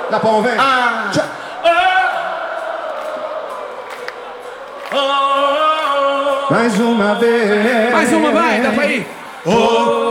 Dá pra ouvir? Mais uma vez. Mais uma, vai, dá pra ir. Oh,